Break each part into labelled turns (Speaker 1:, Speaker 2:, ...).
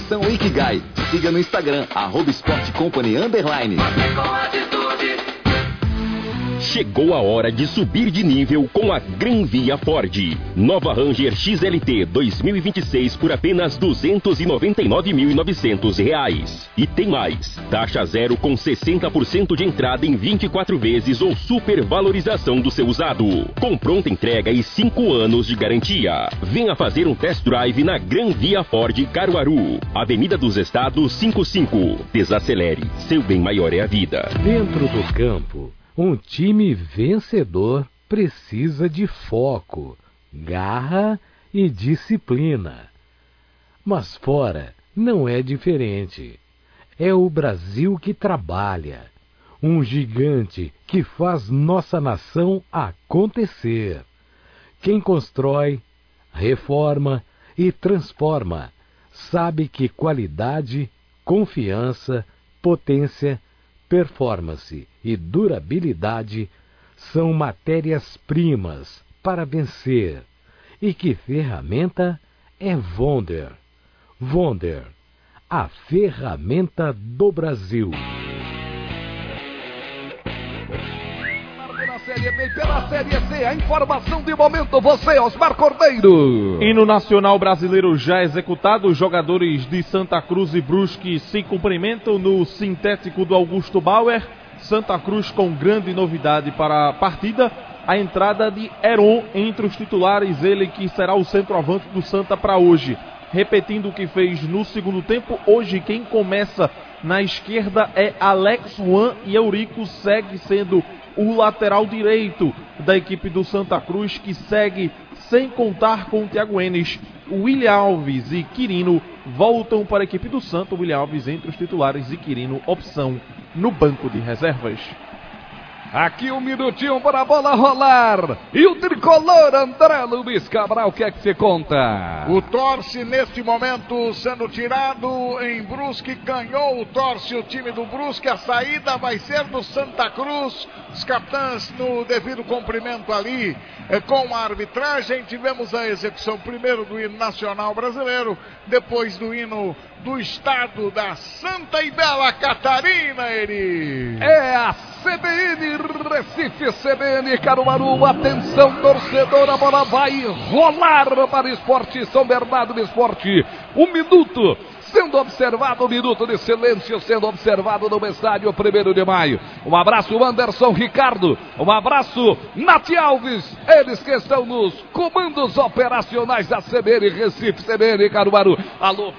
Speaker 1: Atenção Ikigai. Siga no Instagram, @sportcompany_.
Speaker 2: Chegou a hora de subir de nível com a Gran Via Ford. Nova Ranger XLT 2026 por apenas R$ 299.900. E tem mais. Taxa zero com 60% de entrada em 24 vezes ou supervalorização do seu usado. Com pronta entrega e 5 anos de garantia. Venha fazer um test drive na Gran Via Ford Caruaru. Avenida dos Estados 55. Desacelere. Seu bem maior é a vida.
Speaker 3: Dentro do campo, um time vencedor precisa de foco, garra e disciplina. Mas fora não é diferente. É o Brasil que trabalha, um gigante que faz nossa nação acontecer. Quem constrói, reforma e transforma sabe que qualidade, confiança, potência, performance e durabilidade são matérias-primas para vencer. E que ferramenta é Wonder? Wonder, a ferramenta do Brasil.
Speaker 4: Série B, pela Série C, a informação de momento, você, Osmar Cordeiro.
Speaker 5: Hino nacional brasileiro já executado, os jogadores de Santa Cruz e Brusque se cumprimentam no sintético do Augusto Bauer. Santa Cruz com grande novidade para a partida, a entrada de Heron entre os titulares, ele que será o centroavante do Santa para hoje. Repetindo o que fez no segundo tempo, hoje quem começa na esquerda é Alex Juan e Eurico segue sendo o lateral direito da equipe do Santa Cruz, que segue sem contar com o Thiago Enes. William Alves e Quirino voltam para a equipe do Santa. William Alves entre os titulares e Quirino opção no banco de reservas.
Speaker 4: Aqui um minutinho para a bola rolar. E o tricolor André Luiz Cabral, o que é que você conta?
Speaker 6: O Torce neste momento sendo tirado em Brusque, ganhou o Torce, o time do Brusque, a saída vai ser do Santa Cruz, os capitães no devido cumprimento ali com a arbitragem. Tivemos a execução primeiro do hino nacional brasileiro, depois do hino do estado da Santa e Bela Catarina, Eri.
Speaker 4: É a CBN Recife, CBN Caruaru, atenção torcedor, a bola vai rolar para o Esporte São Bernardo do Esporte. 1 minuto sendo observado, 1 minuto de silêncio sendo observado no estádio 1º de maio. Um abraço Anderson Ricardo, um abraço Nath Alves, eles que estão nos comandos operacionais da CBN Recife, CBN Caruaru. Alô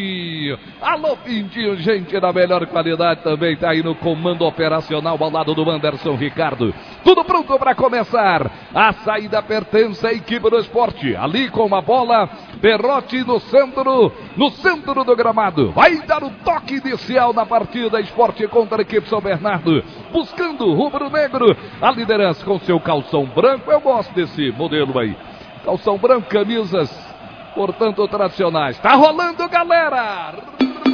Speaker 4: Pintinho, gente da melhor qualidade também está aí no comando operacional ao lado do Anderson Ricardo. Tudo pronto para começar. A saída pertence à equipe do esporte, ali com a bola, Berrotti no centro do gramado. Vai dar o toque inicial na partida, Esporte contra a equipe São Bernardo, buscando o rubro-negro, a liderança com seu calção branco. Eu gosto desse modelo aí, calção branco, camisas, portanto, tradicionais. Tá rolando, galera!